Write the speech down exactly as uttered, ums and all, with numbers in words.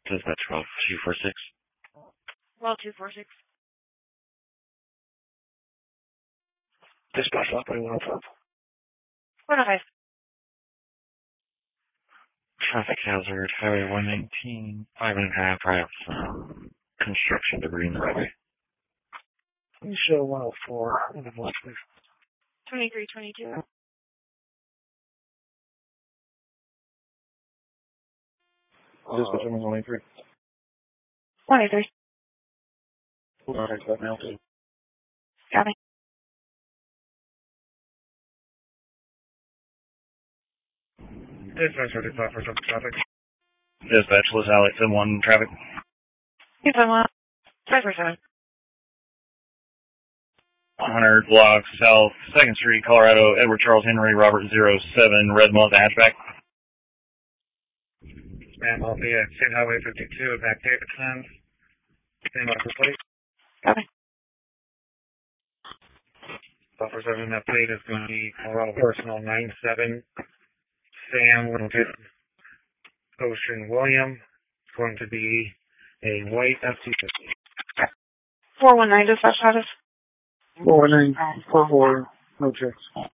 Dispatch twelve two four six. twelve two four six. Dispatch operating one oh five. one oh five. Traffic hazard, Highway one nineteen, five and a half, right up some construction debris in the roadway. Please show one oh four. In the voice, please. twenty-three twenty-two. Dispatch one eighty-three. one eighty-three. All right, that now, too. Got me. Dispatch thirty-five for some traffic. Dispatch, Los Alex M one traffic. two five one. five four seven. one hundred blocks south, second Street, Colorado, Edward Charles Henry, Robert zero seven, Red Month hatchback. Ma'am, I'll be at State Highway fifty-two at Mac Davidson. Same license plate. Got me. Buffer seven, that plate is going to be Colorado Personal nine seven. Sam Littleton. Ocean William. It's going to be a white F T fifty. four one nine dispatch status. four one nine, four four, no checks.